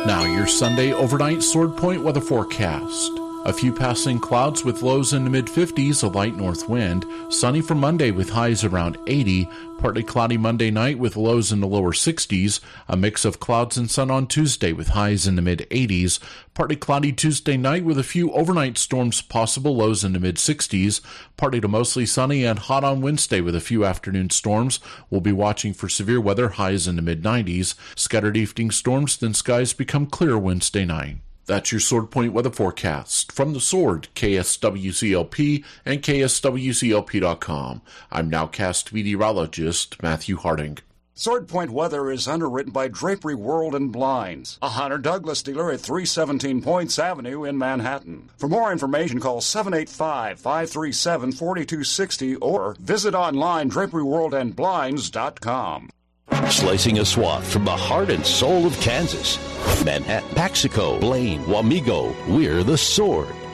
Now your Sunday overnight Sword Point weather forecast. A few passing clouds with lows in the mid-50s, a light north wind. Sunny for Monday with highs around 80. Partly cloudy Monday night with lows in the lower 60s. A mix of clouds and sun on Tuesday with highs in the mid-80s. Partly cloudy Tuesday night with a few overnight storms possible, lows in the mid-60s. Partly to mostly sunny and hot on Wednesday with a few afternoon storms. We'll be watching for severe weather, highs in the mid-90s. Scattered evening storms, then skies become clear Wednesday night. That's your Sword Point weather forecast. From the Sword, KSWCLP and KSWCLP.com. I'm nowcast meteorologist Matthew Harding. Sword Point weather is underwritten by Drapery World and Blinds, a Hunter Douglas dealer at 317 Points Avenue in Manhattan. For more information, call 785-537-4260 or visit online draperyworldandblinds.com. Slicing a swath from the heart and soul of Kansas. Manhattan, Paxico, Blaine, Wamego, we're the Sword.